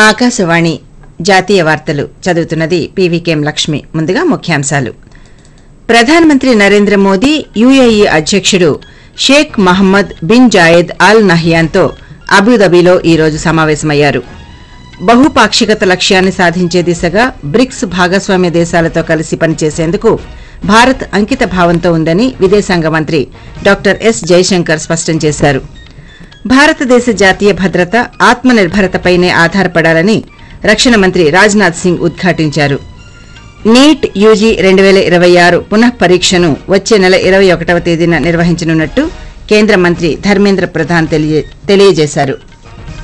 ఆకాశవాణి జాతీయ వార్తలు చదువుతున్నది పీవీకేఎం లక్ష్మి. ముందుగా ముఖ్యాంశాలు. ప్రధానమంత్రి నరేంద్ర మోదీ యూఏఈ అధ్యకుడు షేక్ మహమ్మద్ బిన్ జాయెద్ అల్ నహ్యాన్తో అబుదాబిలో ఈ రోజు సమావేశమయ్యారు. బహుపాక్షికత లక్ష్యాన్ని సాధించే దిశగా బ్రిక్స్ భాగస్వామ్య దేశాలతో కలిసి పనిచేసేందుకు భారత్ అంకిత భావంతో ఉందని విదేశాంగ మంత్రి డాక్టర్ ఎస్ జైశంకర్ స్పష్టం చేశారు. భారతదేశ జాతీయ భద్రత ఆత్మనిర్భరతపైనే ఆధారపడాలని రక్షణ మంత్రి రాజ్నాథ్ సింగ్ ఉద్ఘాటించారు. నీట్ యూజీ 2026 పునః పరీక్షను వచ్చే నెల 21వ తేదీన నిర్వహించనున్నట్టు కేంద్ర మంత్రి ధర్మేంద్ర ప్రధాన్ తెలియజేశారు.